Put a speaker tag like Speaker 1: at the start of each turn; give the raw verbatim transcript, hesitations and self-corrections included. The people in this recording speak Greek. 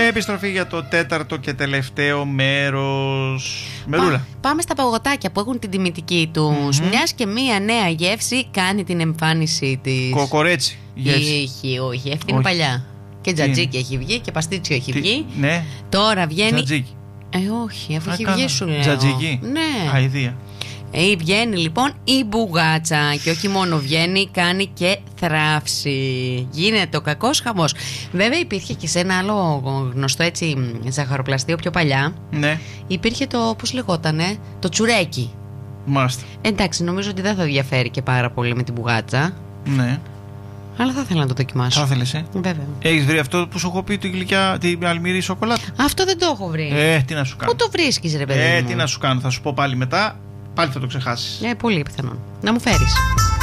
Speaker 1: Επιστροφή για το τέταρτο και τελευταίο μέρος. Μερούλα.
Speaker 2: Πά, πάμε στα παγωτάκια που έχουν την τιμητική τους. Mm-hmm. Μιας και μία νέα γεύση κάνει την εμφάνισή της.
Speaker 1: Κοκορέτσι.
Speaker 2: Έχει, όχι, αυτή είναι παλιά. Και τζατζίκι έχει βγει και παστίτσιο έχει
Speaker 1: Τι,
Speaker 2: βγει.
Speaker 1: Ναι.
Speaker 2: Τώρα βγαίνει.
Speaker 1: Τζατζίκι.
Speaker 2: Ε, όχι, αφού
Speaker 1: Α,
Speaker 2: έχει
Speaker 1: κάνω.
Speaker 2: βγει σου λέω.
Speaker 1: Τζατζίκι.
Speaker 2: Ναι.
Speaker 1: Αηδία.
Speaker 2: Ε, βγαίνει λοιπόν η μπουγάτσα. Και όχι μόνο βγαίνει, κάνει και θράψη. Γίνεται ο κακός χαμός. Βέβαια υπήρχε και σε ένα άλλο γνωστό έτσι ζαχαροπλαστείο πιο παλιά.
Speaker 1: Ναι.
Speaker 2: Υπήρχε το, πώς λεγότανε, το τσουρέκι.
Speaker 1: Μάλιστα.
Speaker 2: Εντάξει, νομίζω ότι δεν θα διαφέρει και πάρα πολύ με την μπουγάτσα.
Speaker 1: Ναι.
Speaker 2: Αλλά θα ήθελα να το δοκιμάσω.
Speaker 1: Θα ήθελες, ε.
Speaker 2: Βέβαια.
Speaker 1: Έχεις βρει αυτό που σου έχω πει, την γλυκιά, την αλμυρή σοκολάτα?
Speaker 2: Αυτό δεν το έχω βρει.
Speaker 1: Ε, τι να σου κάνω.
Speaker 2: Πού το βρίσκεις, ρε παιδί
Speaker 1: Ε,
Speaker 2: μου?
Speaker 1: τι να σου κάνω, θα σου πω πάλι μετά. Πάλι θα το ξεχάσεις.
Speaker 2: Ε, πολύ πιθανόν. Να μου φέρεις.